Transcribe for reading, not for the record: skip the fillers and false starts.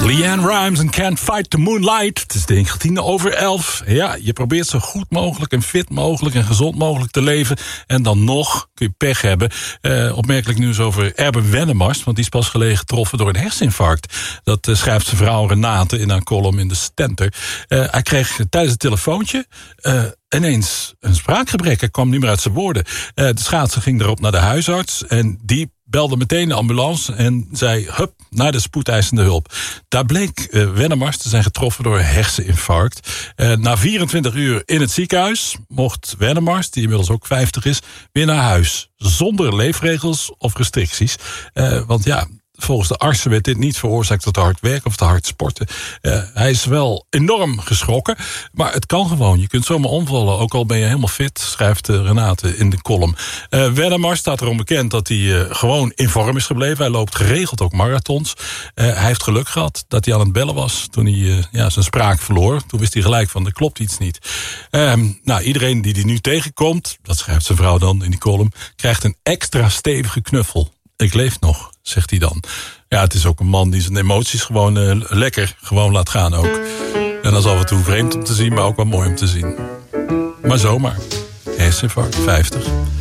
LeAnn Rimes en Can't Fight the Moonlight. Het is 11:19. Ja, je probeert zo goed mogelijk en fit mogelijk en gezond mogelijk te leven. En dan nog kun je pech hebben. Opmerkelijk nieuws over Erben Wennemars. Want die is pas geleden getroffen door een herseninfarct. Dat schrijft zijn vrouw Renate in haar column in de Stentor. Hij kreeg tijdens het telefoontje ineens een spraakgebrek. Hij kwam niet meer uit zijn woorden. De schaatser ging erop naar de huisarts. En die belde meteen de ambulance en zei, hup, naar de spoedeisende hulp. Daar bleek Wennemars te zijn getroffen door een herseninfarct. Na 24 uur in het ziekenhuis mocht Wennemars, die inmiddels ook 50 is, weer naar huis. Zonder leefregels of restricties. Want ja, volgens de artsen werd dit niet veroorzaakt door te hard werken of te hard sporten. Hij is wel enorm geschrokken, maar het kan gewoon. Je kunt zomaar omvallen, ook al ben je helemaal fit, schrijft Renate in de column. Wennemars staat erom bekend dat hij gewoon in vorm is gebleven. Hij loopt geregeld ook marathons. Hij heeft geluk gehad dat hij aan het bellen was toen hij zijn spraak verloor. Toen wist hij gelijk van, er klopt iets niet. Iedereen die nu tegenkomt, dat schrijft zijn vrouw dan in die column, krijgt een extra stevige knuffel. Ik leef nog, zegt hij dan. Ja, het is ook een man die zijn emoties gewoon lekker gewoon laat gaan ook. En dat is af en toe vreemd om te zien, maar ook wel mooi om te zien. Maar zomaar. Herseninfarct, 50.